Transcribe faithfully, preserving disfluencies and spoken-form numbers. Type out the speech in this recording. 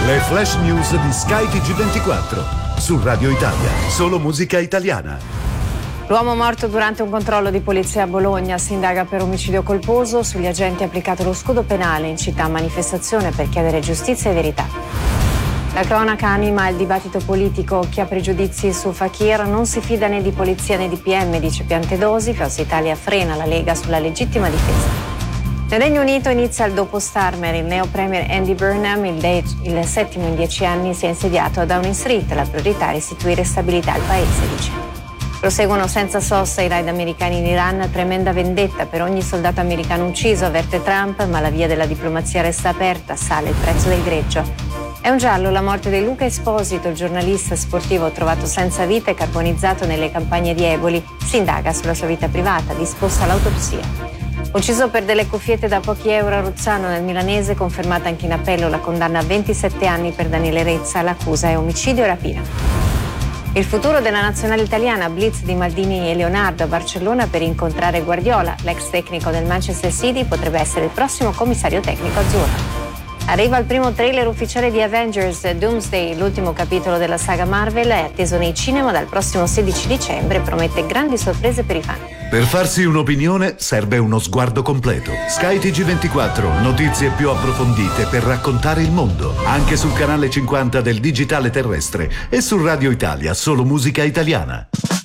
Le flash news di Sky T G ventiquattro. Su Radio Italia, solo musica italiana. L'uomo morto durante un controllo di polizia a Bologna, si indaga per omicidio colposo, sugli agenti ha applicato lo scudo penale, incita a manifestazione per chiedere giustizia e verità. La cronaca anima il dibattito politico, chi ha pregiudizi su Fakir non si fida né di polizia né di P M, dice Piantedosi, Forza Italia frena la Lega sulla legittima difesa. Nel Regno Unito inizia il dopo Starmer, il neo premier Andy Burnham, il, de- il settimo in dieci anni, si è insediato a Downing Street, la priorità è restituire stabilità al paese, dice. Proseguono senza sosta i raid americani in Iran, tremenda vendetta per ogni soldato americano ucciso, avverte Trump, ma la via della diplomazia resta aperta, sale il prezzo del greggio. È un giallo la morte di Luca Esposito, il giornalista sportivo trovato senza vita e carbonizzato nelle campagne di Eboli, si indaga sulla sua vita privata, disposta l'autopsia. Ucciso per delle cuffiette da pochi euro a Rozzano nel milanese, confermata anche in appello la condanna a ventisette anni per Daniele Rezza, l'accusa è omicidio e rapina. Il futuro della nazionale italiana, blitz di Maldini e Leonardo a Barcellona per incontrare Guardiola, l'ex tecnico del Manchester City potrebbe essere il prossimo commissario tecnico azzurro. Arriva il primo trailer ufficiale di Avengers Doomsday, l'ultimo capitolo della saga Marvel, è atteso nei cinema dal prossimo sedici dicembre e promette grandi sorprese per i fan. Per farsi un'opinione serve uno sguardo completo. Sky T G ventiquattro, notizie più approfondite per raccontare il mondo. Anche sul canale cinquanta del digitale terrestre e su Radio Italia, solo musica italiana.